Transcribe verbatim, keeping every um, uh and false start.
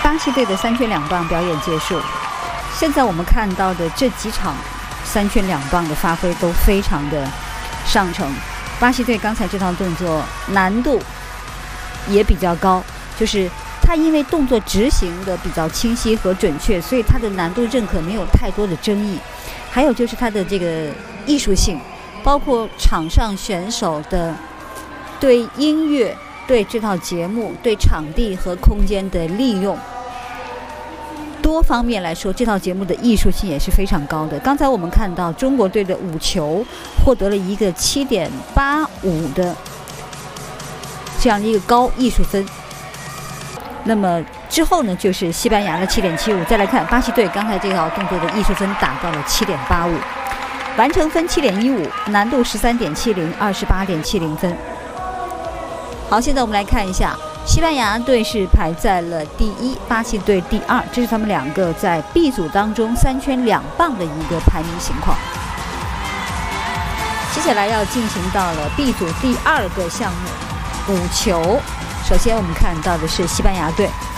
巴西队的三圈两棒表演结束。现在我们看到的这几场三圈两棒的发挥都非常的上乘。巴西队刚才这套动作难度也比较高，就是它因为动作执行的比较清晰和准确，所以它的难度认可没有太多的争议。还有就是它的这个艺术性，包括场上选手的对音乐、对这套节目、对场地和空间的利用，多方面来说，这套节目的艺术性也是非常高的。刚才我们看到中国队的五球获得了一个 七点八五 的这样的一个高艺术分。那么之后呢，就是西班牙的 七点七五。 再来看巴西队刚才这套动作的艺术分达到了 七点八五， 完成分 七点一五， 难度 十三点七零， 二十八点七零分。好，现在我们来看一下，西班牙队是排在了第一，巴西队第二，这是他们两个在 B 组当中三圈两棒的一个排名情况。接下来要进行到了 B 组第二个项目，五球。首先我们看到的是西班牙队，